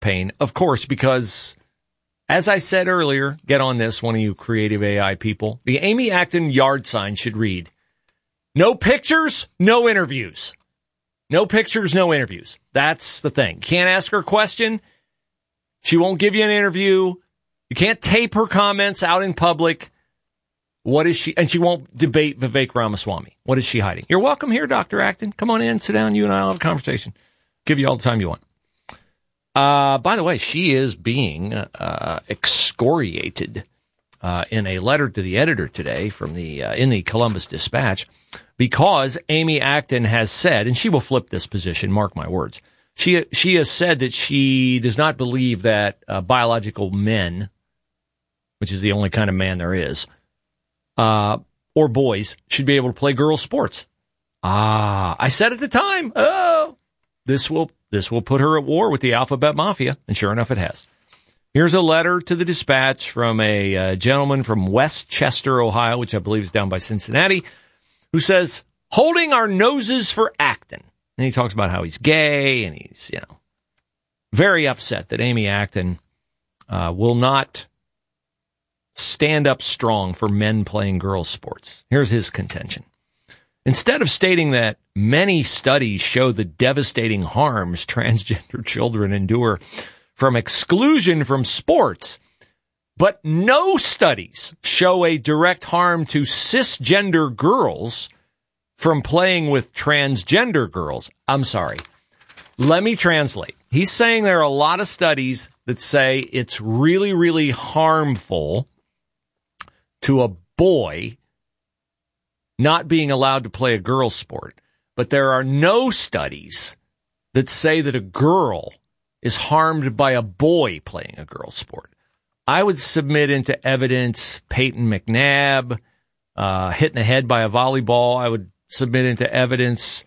campaign, of course, because, as I said earlier, get on this, one of you creative AI people, the Amy Acton yard sign should read, no pictures, no interviews. No pictures, no interviews. That's the thing. You can't ask her a question. She won't give you an interview. You can't tape her comments out in public. What is she? And she won't debate Vivek Ramaswamy. What is she hiding? You're welcome here, Dr. Acton. Come on in, sit down. You and I will have a conversation. Give you all the time you want. By the way, she is being excoriated in a letter to the editor today from in the Columbus Dispatch, because Amy Acton has said, and she will flip this position, mark my words, she has said that she does not believe that biological men, which is the only kind of man there is, or boys, should be able to play girls' sports. I said at the time, this will put her at war with the alphabet mafia, and sure enough it has. Here's a letter to the Dispatch from a gentleman from Westchester, Ohio, which I believe is down by Cincinnati, who says, holding our noses for Acton. And he talks about how he's gay, and he's, very upset that Amy Acton will not stand up strong for men playing girls' sports. Here's his contention. Instead of stating that many studies show the devastating harms transgender children endure from exclusion from sports, but no studies show a direct harm to cisgender girls from playing with transgender girls. I'm sorry. Let me translate. He's saying there are a lot of studies that say it's really, really harmful to a boy not being allowed to play a girl's sport. But there are no studies that say that a girl is harmed by a boy playing a girl's sport. I would submit into evidence Peyton McNabb hitting a head by a volleyball. I would submit into evidence,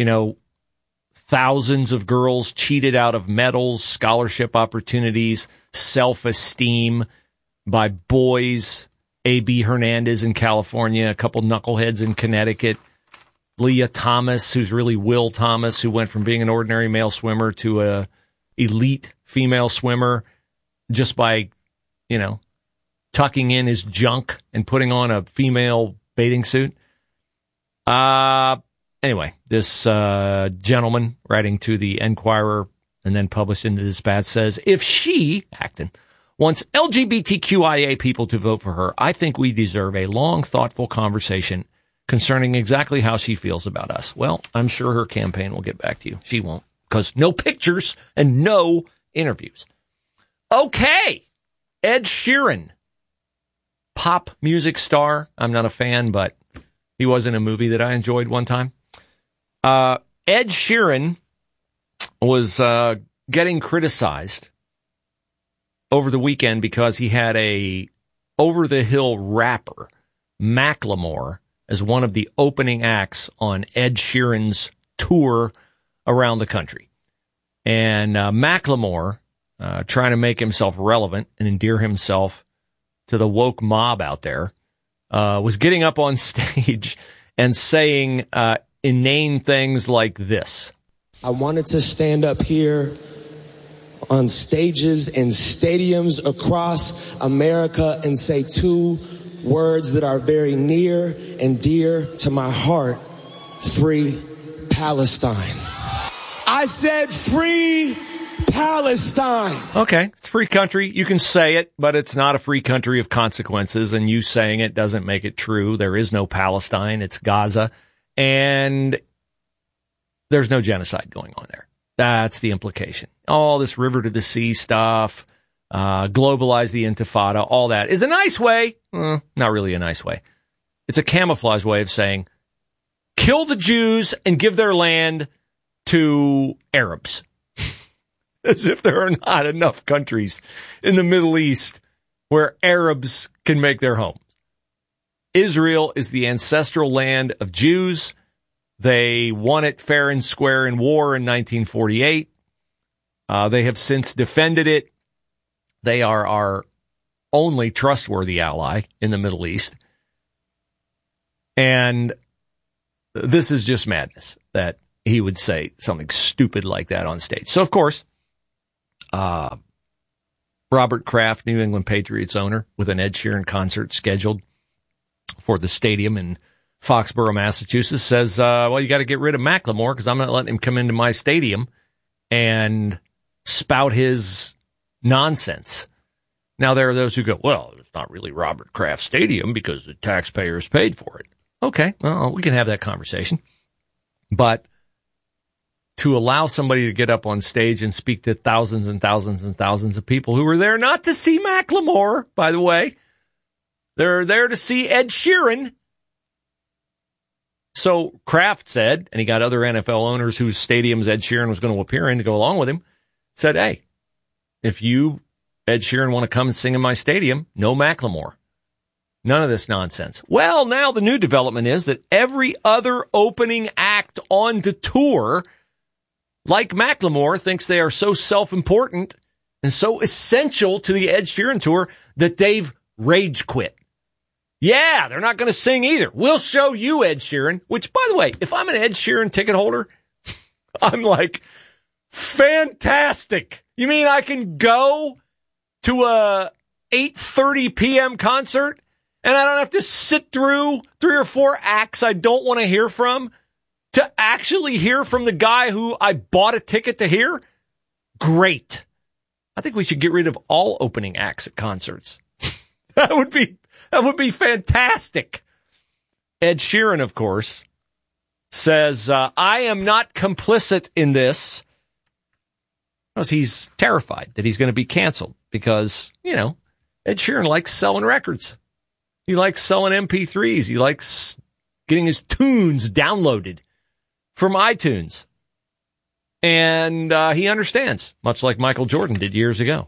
thousands of girls cheated out of medals, scholarship opportunities, self-esteem by boys. A.B. Hernandez in California, a couple knuckleheads in Connecticut, Leah Thomas, who's really Will Thomas, who went from being an ordinary male swimmer to a elite female swimmer just by, tucking in his junk and putting on a female bathing suit. Anyway, this gentleman writing to the Enquirer and then published in the Dispatch says, if she, Acton, wants LGBTQIA people to vote for her, I think we deserve a long, thoughtful conversation concerning exactly how she feels about us. Well, I'm sure her campaign will get back to you. She won't, because no pictures and no interviews. Okay, Ed Sheeran, pop music star. I'm not a fan, but he was in a movie that I enjoyed one time. Ed Sheeran was getting criticized over the weekend because he had a over-the-hill rapper, Macklemore, as one of the opening acts on Ed Sheeran's tour around the country. And Macklemore, trying to make himself relevant and endear himself to the woke mob out there, was getting up on stage and saying inane things like this. I wanted to stand up here on stages and stadiums across America and say two words that are very near and dear to my heart. Free Palestine. I said free Palestine. Okay, it's a free country. You can say it, but it's not a free country of consequences, and you saying it doesn't make it true. There is no Palestine. It's Gaza, and there's no genocide going on there. That's the implication. All this river to the sea stuff, globalize the intifada, all that is a nice way. Not really a nice way. It's a camouflage way of saying, kill the Jews and give their land to Arabs. As if there are not enough countries in the Middle East where Arabs can make their homes. Israel is the ancestral land of Jews. They won it fair and square in war in 1948. They have since defended it. They are our only trustworthy ally in the Middle East. And this is just madness that he would say something stupid like that on stage. So, of course, Robert Kraft, New England Patriots owner, with an Ed Sheeran concert scheduled for the stadium in Foxborough, Massachusetts, says, well, you got to get rid of Macklemore because I'm not letting him come into my stadium and spout his nonsense. Now, there are those who go, well, it's not really Robert Kraft Stadium because the taxpayers paid for it. Okay, well, we can have that conversation. But to allow somebody to get up on stage and speak to thousands and thousands and thousands of people who were there not to see Macklemore, by the way, they're there to see Ed Sheeran. So Kraft said, and he got other NFL owners whose stadiums Ed Sheeran was going to appear in to go along with him, said, hey, if you, Ed Sheeran, want to come and sing in my stadium, no Macklemore. None of this nonsense. Well, now the new development is that every other opening act on the tour, like Macklemore, thinks they are so self-important and so essential to the Ed Sheeran tour that they've rage quit. Yeah, they're not going to sing either. We'll show you, Ed Sheeran, which, by the way, if I'm an Ed Sheeran ticket holder, I'm like, fantastic. You mean I can go to a 8:30 p.m. concert and I don't have to sit through 3 or 4 acts I don't want to hear from to actually hear from the guy who I bought a ticket to hear? Great. I think we should get rid of all opening acts at concerts. That would be fantastic. Ed Sheeran, of course, says, I am not complicit in this, because he's terrified that he's going to be canceled because, you know, Ed Sheeran likes selling records. He likes selling MP3s. He likes getting his tunes downloaded from iTunes. And he understands, much like Michael Jordan did years ago,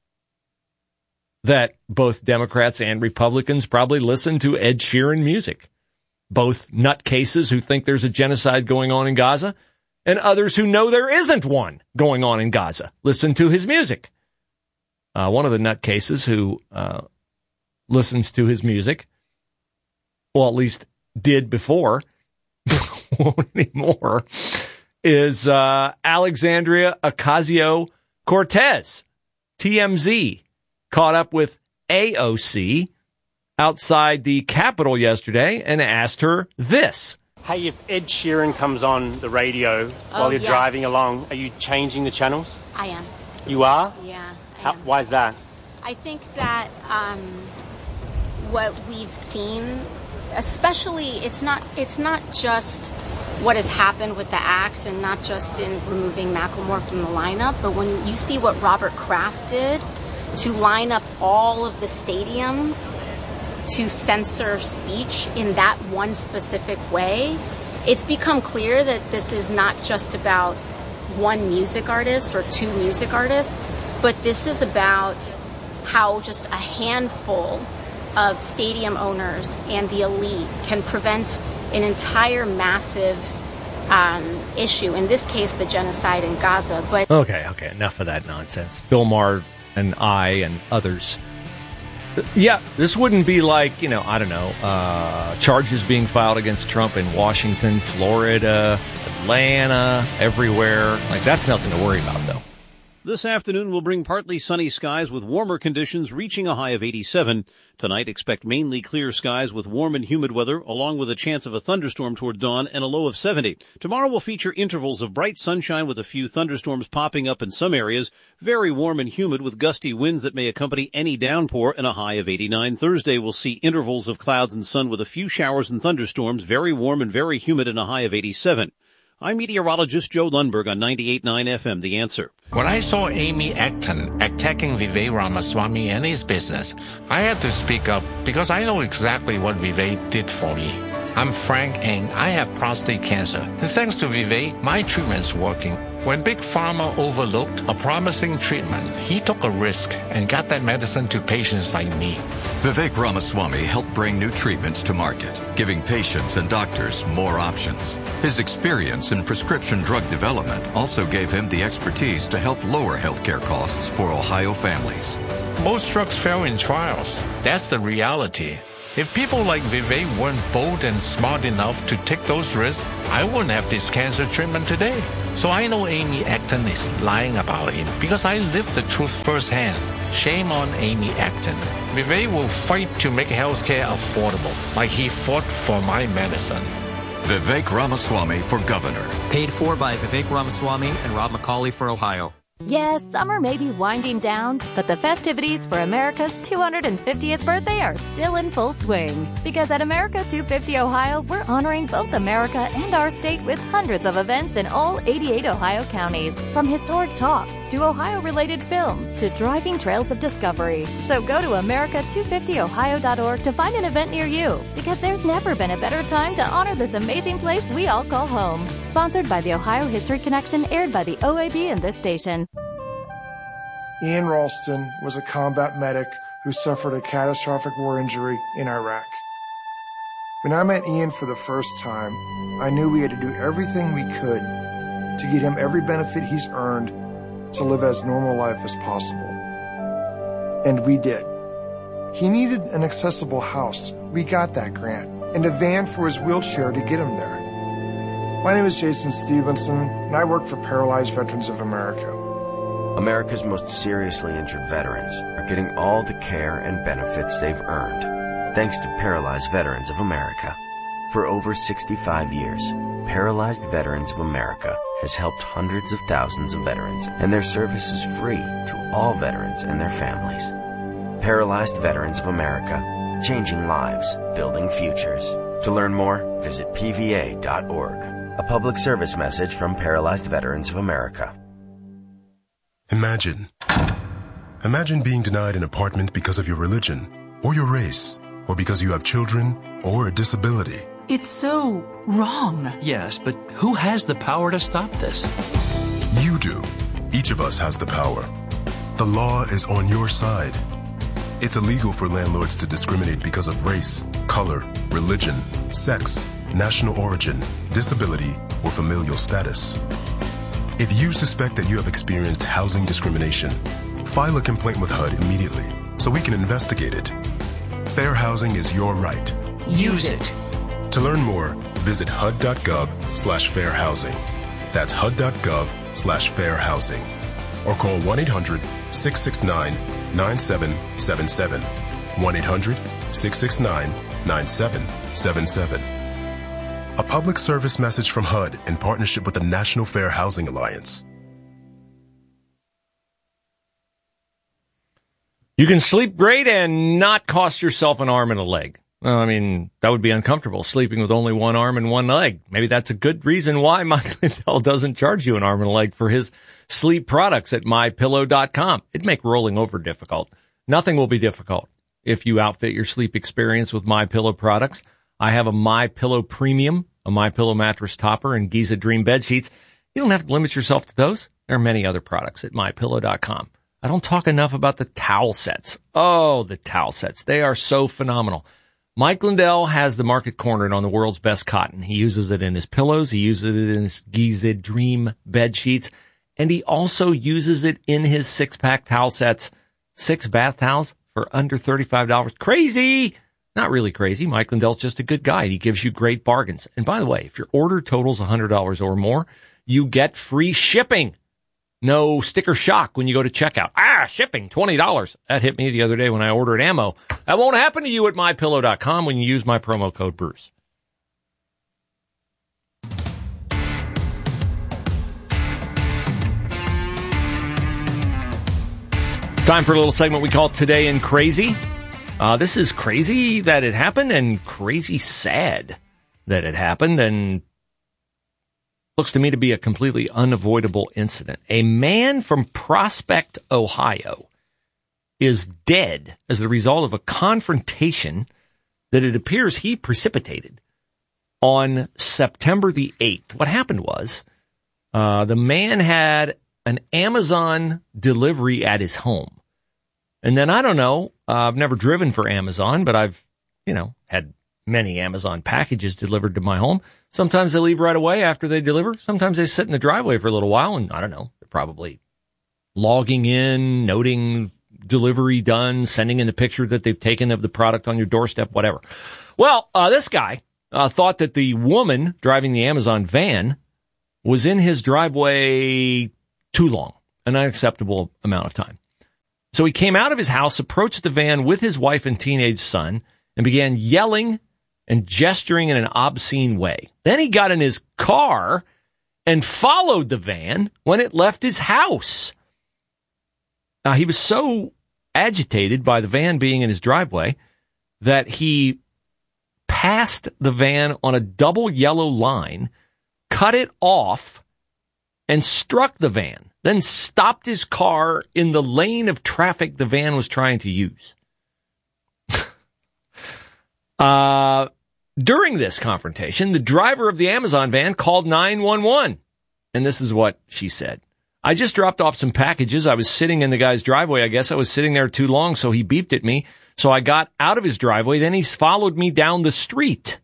that both Democrats and Republicans probably listen to Ed Sheeran music. Both nutcases who think there's a genocide going on in Gaza and others who know there isn't one going on in Gaza listen to his music. One of the nutcases who listens to his music, well, at least did before, won't anymore, is Alexandria Ocasio-Cortez. TMZ caught up with AOC outside the Capitol yesterday and asked her this. Hey, if Ed Sheeran comes on the radio while you're driving along, are you changing the channels? I am. You are? Yeah. Why is that? I think that what we've seen, especially, it's not just what has happened with the act and not just in removing Macklemore from the lineup, but when you see what Robert Kraft did to line up all of the stadiums to censor speech in that one specific way, it's become clear that this is not just about one music artist or two music artists, but this is about how just a handful of stadium owners and the elite can prevent an entire massive issue, in this case, the genocide in Gaza. But Okay, enough of that nonsense. Bill Maher and I and others. Yeah, this wouldn't be like, charges being filed against Trump in Washington, Florida, Atlanta, everywhere. Like, that's nothing to worry about, though. This afternoon will bring partly sunny skies with warmer conditions reaching a high of 87. Tonight, expect mainly clear skies with warm and humid weather, along with a chance of a thunderstorm toward dawn and a low of 70. Tomorrow will feature intervals of bright sunshine with a few thunderstorms popping up in some areas. Very warm and humid with gusty winds that may accompany any downpour and a high of 89. Thursday will see intervals of clouds and sun with a few showers and thunderstorms. Very warm and very humid and a high of 87. I'm meteorologist Joe Lundberg on 98.9 FM, The Answer. When I saw Amy Acton attacking Vivek Ramaswamy and his business, I had to speak up because I know exactly what Vivek did for me. I'm Frank and I have prostate cancer. And thanks to Vivek, my treatment's working. When Big Pharma overlooked a promising treatment, he took a risk and got that medicine to patients like me. Vivek Ramaswamy helped bring new treatments to market, giving patients and doctors more options. His experience in prescription drug development also gave him the expertise to help lower healthcare costs for Ohio families. Most drugs fail in trials. That's the reality. If people like Vivek weren't bold and smart enough to take those risks, I wouldn't have this cancer treatment today. So I know Amy Acton is lying about him because I lived the truth firsthand. Shame on Amy Acton. Vivek will fight to make healthcare affordable, like he fought for my medicine. Vivek Ramaswamy for governor. Paid for by Vivek Ramaswamy and Rob McCauley for Ohio. Yes, summer may be winding down, but the festivities for America's 250th birthday are still in full swing. Because at America 250 Ohio, we're honoring both America and our state with hundreds of events in all 88 Ohio counties. From historic talks to Ohio-related films to driving trails of discovery. So go to America250Ohio.org to find an event near you. Because there's never been a better time to honor this amazing place we all call home. Sponsored by the Ohio History Connection, aired by the OAB and this station. Ian Ralston was a combat medic who suffered a catastrophic war injury in Iraq. When I met Ian for the first time, I knew we had to do everything we could to get him every benefit he's earned to live as normal life as possible. And we did. He needed an accessible house. We got that grant. And a van for his wheelchair to get him there. My name is Jason Stevenson, and I work for Paralyzed Veterans of America. America's most seriously injured veterans are getting all the care and benefits they've earned, thanks to Paralyzed Veterans of America. For over 65 years, Paralyzed Veterans of America has helped hundreds of thousands of veterans, and their service is free to all veterans and their families. Paralyzed Veterans of America, changing lives, building futures. To learn more, visit pva.org. A public service message from Paralyzed Veterans of America. Imagine being denied an apartment because of your religion, or your race, or because you have children, or a disability. It's so wrong. Yes, but who has the power to stop this? You do. Each of us has the power. The law is on your side. It's illegal for landlords to discriminate because of race, color, religion, sex, national origin, disability, or familial status. If you suspect that you have experienced housing discrimination, file a complaint with HUD immediately so we can investigate it. Fair housing is your right. Use it. To learn more, visit HUD.gov/fairhousing. That's HUD.gov/fairhousing. Or call 1-800-669-9777. 1-800-669-9777. A public service message from HUD in partnership with the National Fair Housing Alliance. You can sleep great and not cost yourself an arm and a leg. Well, I mean, that would be uncomfortable, sleeping with only one arm and one leg. Maybe that's a good reason why Mike Lindell doesn't charge you an arm and a leg for his sleep products at MyPillow.com. It'd make rolling over difficult. Nothing will be difficult if you outfit your sleep experience with MyPillow products. I have a MyPillow Premium, a MyPillow mattress topper, and Giza Dream bed sheets. You don't have to limit yourself to those. There are many other products at MyPillow.com. I don't talk enough about the towel sets. Oh, the towel sets. They are so phenomenal. Mike Lindell has the market cornered on the world's best cotton. He uses it in his pillows. He uses it in his Giza Dream bed sheets. And he also uses it in his 6-pack towel sets. 6 bath towels for under $35. Crazy! Not really crazy. Mike Lindell's just a good guy. He gives you great bargains. And by the way, if your order totals $100 or more, you get free shipping. No sticker shock when you go to checkout. Shipping, $20. That hit me the other day when I ordered ammo. That won't happen to you at MyPillow.com when you use my promo code Bruce. Time for a little segment we call Today in Crazy. This is crazy that it happened and crazy sad that it happened, and looks to me to be a completely unavoidable incident. A man from Prospect, Ohio, is dead as the result of a confrontation that it appears he precipitated on September the 8th. What happened was the man had an Amazon delivery at his home. And then, I don't know, I've never driven for Amazon, but I've, had many Amazon packages delivered to my home. Sometimes they leave right away after they deliver. Sometimes they sit in the driveway for a little while, and I don't know, they're probably logging in, noting delivery done, sending in the picture that they've taken of the product on your doorstep, whatever. Well, this guy thought that the woman driving the Amazon van was in his driveway too long, an unacceptable amount of time. So he came out of his house, approached the van with his wife and teenage son, and began yelling and gesturing in an obscene way. Then he got in his car and followed the van when it left his house. He was so agitated by the van being in his driveway that he passed the van on a double yellow line, cut it off, and struck the van, then stopped his car in the lane of traffic the van was trying to use. During this confrontation, the driver of the Amazon van called 911, and this is what she said. I just dropped off some packages. I was sitting in the guy's driveway. I guess I was sitting there too long, so he beeped at me. So I got out of his driveway. Then he followed me down the street.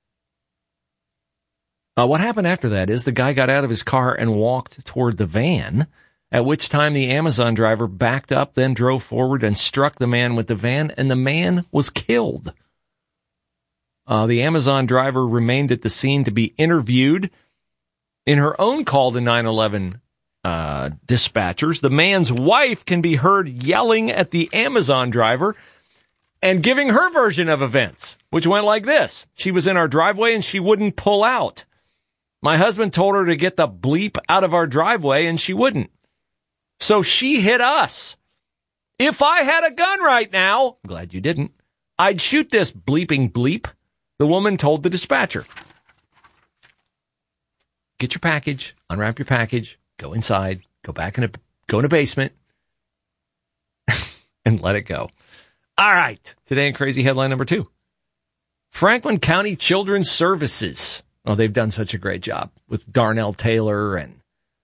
What happened after that is the guy got out of his car and walked toward the van, at which time the Amazon driver backed up, then drove forward and struck the man with the van, and the man was killed. The Amazon driver remained at the scene to be interviewed. In her own call to 911 dispatchers, the man's wife can be heard yelling at the Amazon driver and giving her version of events, which went like this. She was in our driveway and she wouldn't pull out. My husband told her to get the bleep out of our driveway and she wouldn't. So she hit us. If I had a gun right now, I'm glad you didn't, I'd shoot this bleeping bleep, the woman told the dispatcher. Get your package, unwrap your package, go inside, go in a basement, and let it go. All right. Today in Crazy Headline number 2. Franklin County Children's Services. Oh, they've done such a great job with Darnell Taylor and,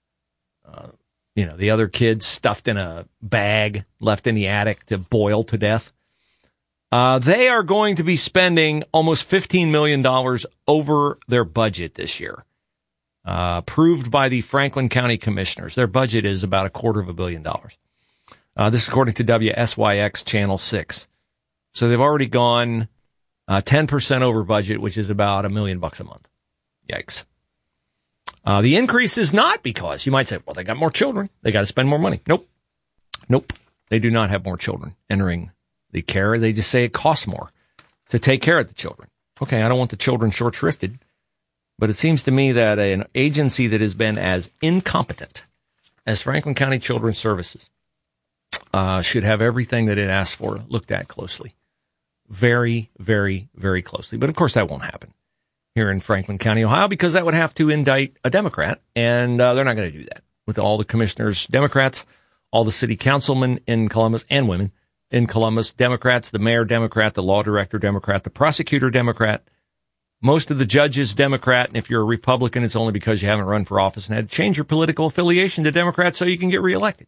the other kids stuffed in a bag, left in the attic to boil to death. They are going to be spending almost $15 million over their budget this year. Approved by the Franklin County Commissioners. Their budget is about $250 million. This is according to WSYX Channel 6. So they've already gone 10% over budget, which is about $1 million a month. Yikes. The increase is not because you might say, well, they got more children. They got to spend more money. Nope. They do not have more children entering the care. They just say it costs more to take care of the children. Okay, I don't want the children short-shrifted. But it seems to me that an agency that has been as incompetent as Franklin County Children's Services should have everything that it asks for looked at closely. Very, very, very closely. But, of course, that won't happen here in Franklin County, Ohio, because that would have to indict a Democrat, and they're not going to do that. With all the commissioners, Democrats, all the city councilmen in Columbus and women in Columbus, Democrats, the mayor, Democrat, the law director, Democrat, the prosecutor, Democrat, most of the judges, Democrat, and if you're a Republican, it's only because you haven't run for office and had to change your political affiliation to Democrat so you can get reelected.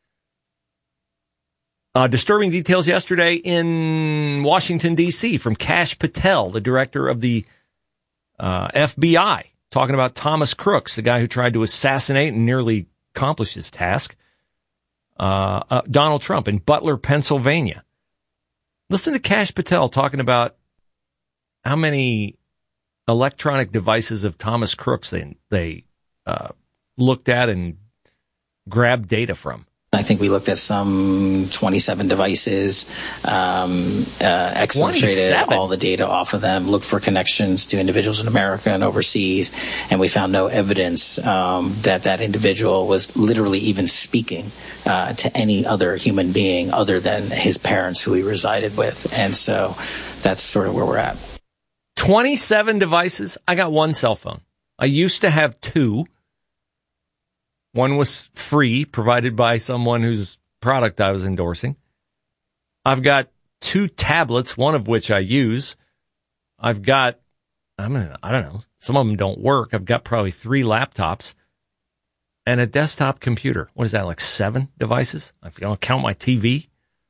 Disturbing details yesterday in Washington, D.C. from Kash Patel, the director of the FBI, talking about Thomas Crooks, the guy who tried to assassinate and nearly accomplish his task, Donald Trump in Butler, Pennsylvania. Listen to Kash Patel talking about how many electronic devices of Thomas Crooks they looked at and grabbed data from. I think we looked at some 27 devices, exfiltrated all the data off of them, looked for connections to individuals in America and overseas, and we found no evidence that individual was literally even speaking to any other human being other than his parents who he resided with. And so that's sort of where we're at. 27 devices. I got one cell phone. I used to have two. One was free, provided by someone whose product I was endorsing. I've got two tablets, one of which I use. I've got, I don't know, some of them don't work. I've got probably 3 laptops and a desktop computer. What is that, like 7 devices? If you don't count my TV.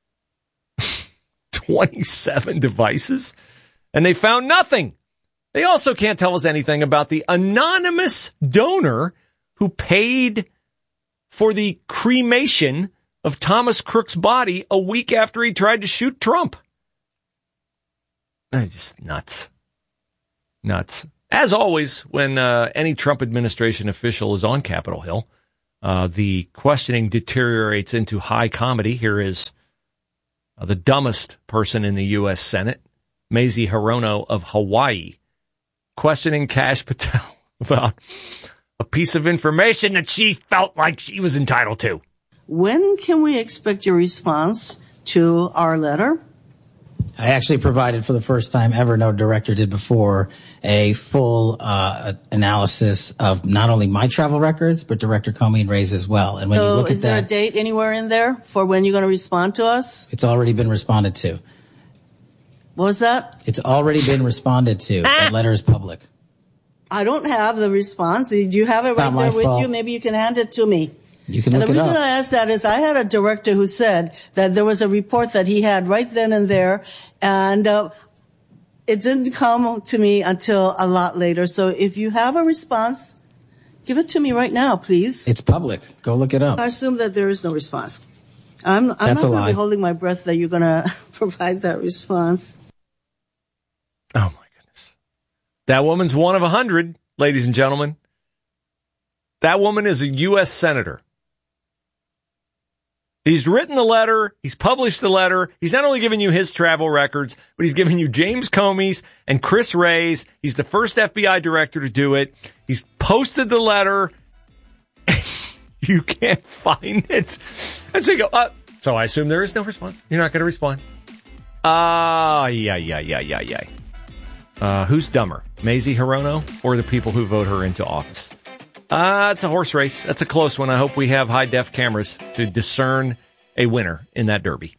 27 devices? And they found nothing. They also can't tell us anything about the anonymous donor who paid for the cremation of Thomas Crooks' body a week after he tried to shoot Trump. Just nuts. Nuts. As always, when any Trump administration official is on Capitol Hill, the questioning deteriorates into high comedy. Here is the dumbest person in the U.S. Senate, Mazie Hirono of Hawaii, questioning Kash Patel about a piece of information that she felt like she was entitled to. When can we expect your response to our letter? I actually provided, for the first time ever, no director did before, a full analysis of not only my travel records, but Director Comey and Ray's as well. And when you look at that, is there a date anywhere in there for when you're going to respond to us? It's already been responded to. What was that? It's already been responded to. That letter is public. I don't have the response. Do you have it right there with you? Maybe you can hand it to me. You can look it up. And the reason I asked that is I had a director who said that there was a report that he had right then and there, and it didn't come to me until a lot later. So if you have a response, give it to me right now, please. It's public. Go look it up. I assume that there is no response. I'm not going to be holding my breath that you're going to provide that response. Oh, my goodness. That woman's one of 100, ladies and gentlemen. That woman is a U.S. Senator. He's written the letter. He's published the letter. He's not only given you his travel records, but he's given you James Comey's and Chris Wray's. He's the first FBI director to do it. He's posted the letter. You can't find it. And so you go, so I assume there is no response. You're not going to respond. Who's dumber, Mazie Hirono or the people who vote her into office? It's a horse race. That's a close one. I hope we have high-def cameras to discern a winner in that derby.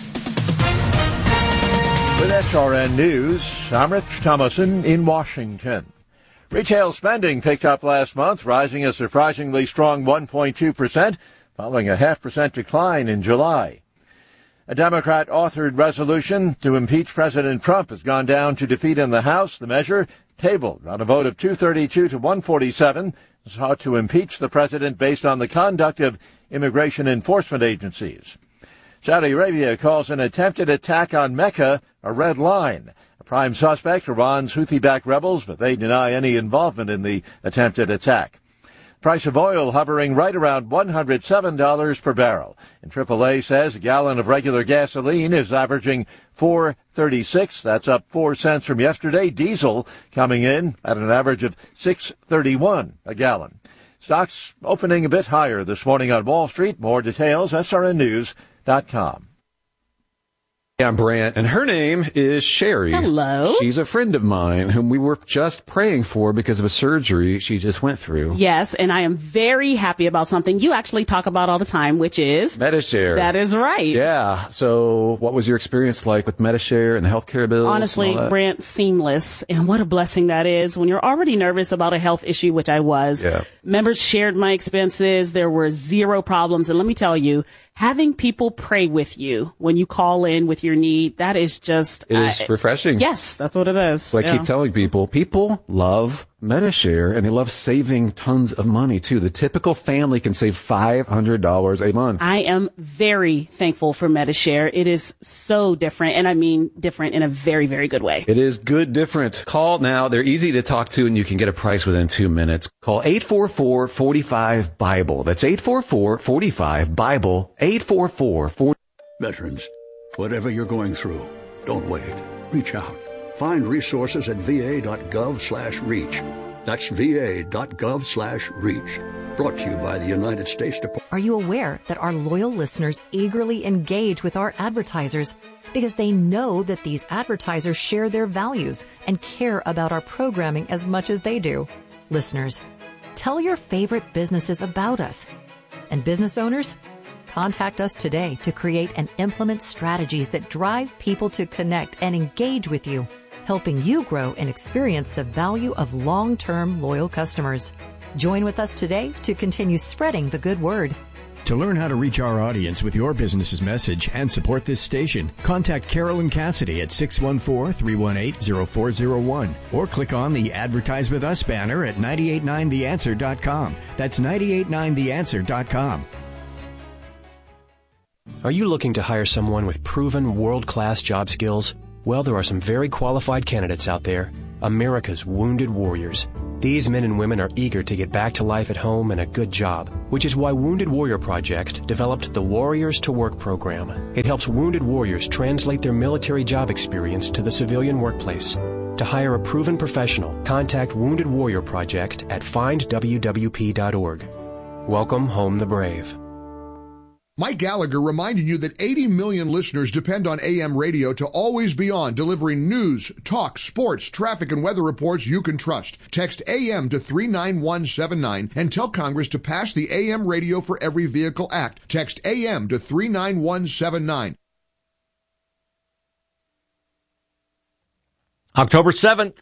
With SRN News, I'm Rich Thomason in Washington. Retail spending picked up last month, rising a surprisingly strong 1.2%, following a 0.5% decline in July. A Democrat-authored resolution to impeach President Trump has gone down to defeat in the House. The measure, tabled on a vote of 232 to 147, sought to impeach the president based on the conduct of immigration enforcement agencies. Saudi Arabia calls an attempted attack on Mecca a red line. A prime suspect, Iran's Houthi-backed rebels, but they deny any involvement in the attempted attack. Price of oil hovering right around $107 per barrel. And AAA says a gallon of regular gasoline is averaging $4.36. That's up 4 cents from yesterday. Diesel coming in at an average of $6.31 a gallon. Stocks opening a bit higher this morning on Wall Street. More details, srnnews.com. I'm Brant, and her name is Sherry. Hello. She's a friend of mine whom we were just praying for because of a surgery she just went through. Yes, and I am very happy about something you actually talk about all the time, which is Medi-Share. That is right. Yeah. So what was your experience like with Medi-Share and the healthcare bills? Honestly, Brant, seamless. And what a blessing that is when you're already nervous about a health issue, which I was. Yeah. Members shared my expenses. There were zero problems. And let me tell you, having people pray with you when you call in with your need, that is just... It is refreshing. Yes, that's what it is. So I keep telling people love Medi-Share, and they love saving tons of money, too. The typical family can save $500 a month. I am very thankful for Medi-Share. It is so different, and I mean different in a very, very good way. It is good different. Call now. They're easy to talk to, and you can get a price within 2 minutes. Call 844-45-BIBLE. That's 844-45-BIBLE. 844-40. Veterans, whatever you're going through, don't wait. Reach out. Find resources at va.gov/reach. That's va.gov/reach. Brought to you by the United States Department. Are you aware that our loyal listeners eagerly engage with our advertisers because they know that these advertisers share their values and care about our programming as much as they do? Listeners, tell your favorite businesses about us. And business owners, contact us today to create and implement strategies that drive people to connect and engage with you, helping you grow and experience the value of long-term loyal customers. Join with us today to continue spreading the good word. To learn how to reach our audience with your business's message and support this station, contact Carolyn Cassidy at 614-318-0401 or click on the Advertise With Us banner at 989theanswer.com. That's 989theanswer.com. Are you looking to hire someone with proven world-class job skills? Well, there are some very qualified candidates out there. America's wounded warriors. These men and women are eager to get back to life at home and a good job, which is why Wounded Warrior Project developed the Warriors to Work program. It helps wounded warriors translate their military job experience to the civilian workplace. To hire a proven professional, contact Wounded Warrior Project at findwwp.org. Welcome home the brave. Mike Gallagher reminding you that 80 million listeners depend on AM radio to always be on, delivering news, talk, sports, traffic, and weather reports you can trust. Text AM to 39179 and tell Congress to pass the AM Radio for Every Vehicle Act. Text AM to 39179. October 2nd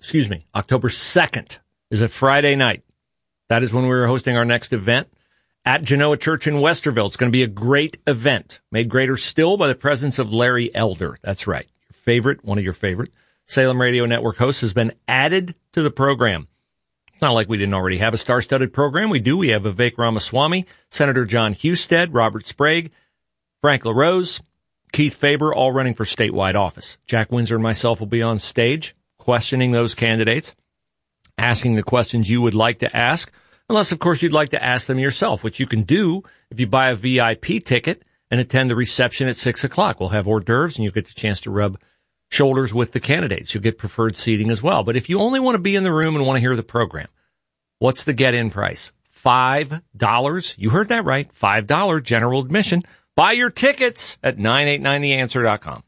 is a Friday night. That is when we're hosting our next event at Genoa Church in Westerville. It's going to be a great event, made greater still by the presence of Larry Elder. That's right. One of your favorite Salem Radio Network hosts has been added to the program. It's not like we didn't already have a star-studded program. We do. We have Vivek Ramaswamy, Senator John Husted, Robert Sprague, Frank LaRose, Keith Faber, all running for statewide office. Jack Windsor and myself will be on stage questioning those candidates, asking the questions you would like to ask, unless, of course, you'd like to ask them yourself, which you can do if you buy a VIP ticket and attend the reception at 6 o'clock. We'll have hors d'oeuvres, and you'll get the chance to rub shoulders with the candidates. You'll get preferred seating as well. But if you only want to be in the room and want to hear the program, what's the get-in price? $5. You heard that right. $5 general admission. Buy your tickets at 989theanswer.com.